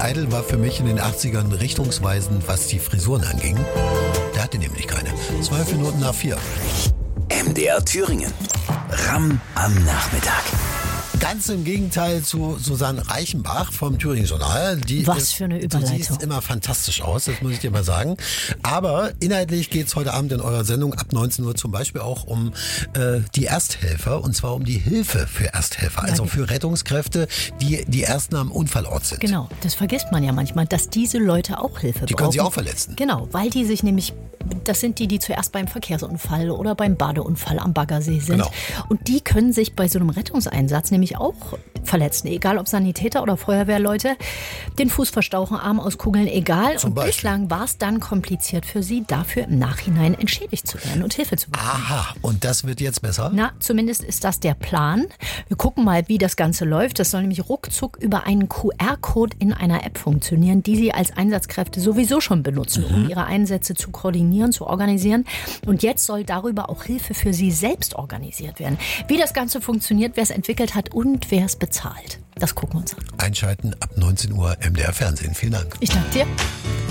Idol war für mich in den 80ern richtungsweisend, was die Frisuren anging. Der hatte nämlich keine. 12 Minuten nach 4. MDR Thüringen. Ramm am Nachmittag. Ganz im Gegenteil zu Susanne Reichenbach vom Thüringen-Journal. Für eine Überleitung. Du siehst immer fantastisch aus, das muss ich dir mal sagen. Aber inhaltlich geht's heute Abend in eurer Sendung ab 19 Uhr zum Beispiel auch um die Ersthelfer. Und zwar um die Hilfe für Ersthelfer. Also für Rettungskräfte, die Ersten am Unfallort sind. Genau, das vergisst man ja manchmal, dass diese Leute auch Hilfe brauchen. Die können sich auch verletzen. Genau, weil die sich nämlich, das sind die zuerst beim Verkehrsunfall oder beim Badeunfall am Baggersee sind. Genau. Und die können sich bei so einem Rettungseinsatz nämlich auch verletzen. Egal ob Sanitäter oder Feuerwehrleute, den Fuß verstauchen, Arm auskugeln, egal. Und bislang war es dann kompliziert für sie, dafür im Nachhinein entschädigt zu werden und Hilfe zu bekommen. Aha, und das wird jetzt besser? Na, zumindest ist das der Plan. Wir gucken mal, wie das Ganze läuft. Das soll nämlich ruckzuck über einen QR-Code in einer App funktionieren, die Sie als Einsatzkräfte sowieso schon benutzen, um Ihre Einsätze zu koordinieren, zu organisieren. Und jetzt soll darüber auch Hilfe für Sie selbst organisiert werden. Wie das Ganze funktioniert, wer es entwickelt hat und wer es bezahlt. Das gucken wir uns an. Einschalten ab 19 Uhr MDR Fernsehen. Vielen Dank. Ich danke dir.